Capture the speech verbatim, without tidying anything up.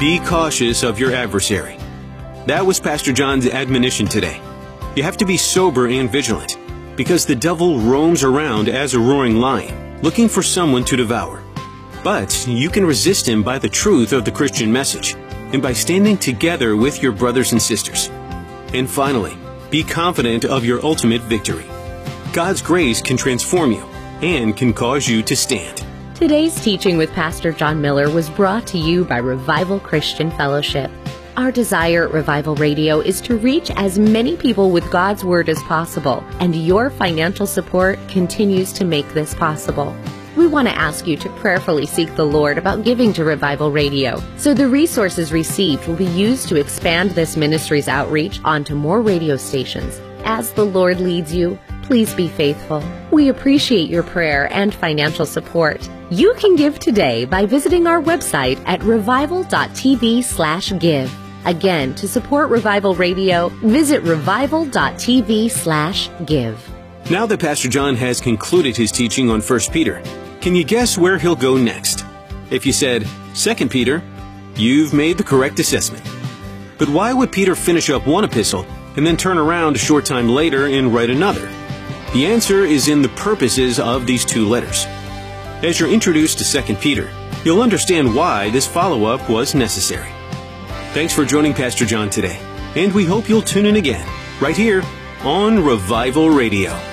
Be cautious of your adversary. That was Pastor John's admonition today. You have to be sober and vigilant, because the devil roams around as a roaring lion, looking for someone to devour. But you can resist him by the truth of the Christian message, and by standing together with your brothers and sisters. And finally, be confident of your ultimate victory. God's grace can transform you and can cause you to stand. Today's teaching with Pastor John Miller was brought to you by Revival Christian Fellowship. Our desire at Revival Radio is to reach as many people with God's Word as possible, and your financial support continues to make this possible. We want to ask you to prayerfully seek the Lord about giving to Revival Radio, so the resources received will be used to expand this ministry's outreach onto more radio stations. As the Lord leads you, please be faithful. We appreciate your prayer and financial support. You can give today by visiting our website at revival.tv slash give. Again, to support Revival Radio, visit revival.tv slash give. Now that Pastor John has concluded his teaching on First Peter, can you guess where he'll go next? If you said Second Peter, you've made the correct assessment. But why would Peter finish up one epistle and then turn around a short time later and write another? The answer is in the purposes of these two letters. As you're introduced to Second Peter, you'll understand why this follow-up was necessary. Thanks for joining Pastor John today, and we hope you'll tune in again, right here on Revival Radio.